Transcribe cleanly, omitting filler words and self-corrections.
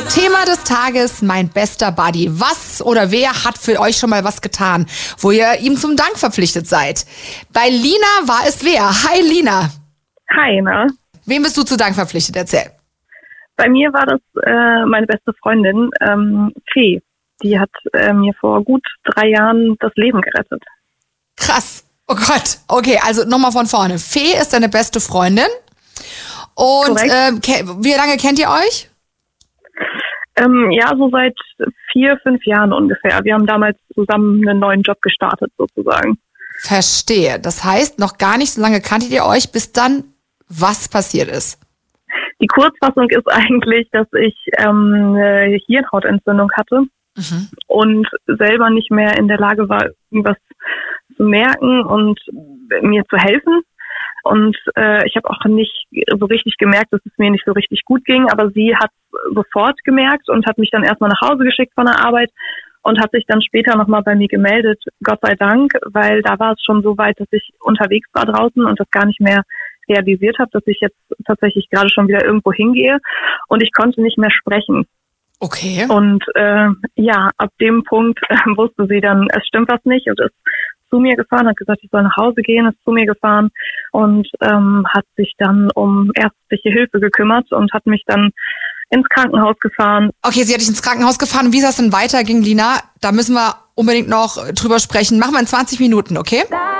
Thema des Tages, mein bester Buddy. Was oder wer hat für euch schon mal was getan, wo ihr ihm zum Dank verpflichtet seid? Bei Lina war es wer? Hi Lina. Hi, na? Wem bist du zu Dank verpflichtet? Erzähl. Bei mir war das meine beste Freundin, Fee. Die hat mir vor gut 3 Jahren das Leben gerettet. Krass. Oh Gott. Okay, also nochmal von vorne. Fee ist deine beste Freundin. Und wie lange kennt ihr euch? Ja, so seit 4, 5 Jahren ungefähr. Wir haben damals zusammen einen neuen Job gestartet, sozusagen. Verstehe. Das heißt, noch gar nicht so lange kanntet ihr euch, bis dann was passiert ist. Die Kurzfassung ist eigentlich, dass ich eine Hirnhautentzündung hatte und selber nicht mehr in der Lage war, irgendwas zu merken und mir zu helfen. Und ich habe auch nicht so richtig gemerkt, dass es mir nicht so richtig gut ging, aber sie hat sofort gemerkt und hat mich dann erstmal nach Hause geschickt von der Arbeit und hat sich dann später nochmal bei mir gemeldet, Gott sei Dank, weil da war es schon so weit, dass ich unterwegs war draußen und das gar nicht mehr realisiert habe, dass ich jetzt tatsächlich gerade schon wieder irgendwo hingehe und ich konnte nicht mehr sprechen. Okay. Und ja, ab dem Punkt wusste sie dann, es stimmt was nicht und ist zu mir gefahren, hat gesagt, ich soll nach Hause gehen, ist zu mir gefahren und hat sich dann um ärztliche Hilfe gekümmert und hat mich dann ins Krankenhaus gefahren. Okay, sie hat dich ins Krankenhaus gefahren. Wie es dann weiterging, Lina, da müssen wir unbedingt noch drüber sprechen. Machen wir in 20 Minuten, okay?